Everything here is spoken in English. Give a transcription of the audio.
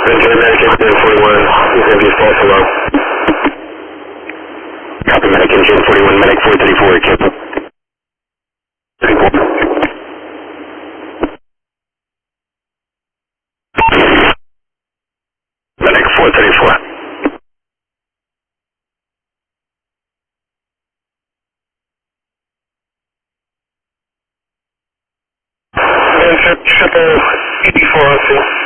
Ventura Medic Engine 41, he's going to be false alarm. Copy Medic Engine 41, Medic 434, cancel. 34. Medic 434. Triple 8402.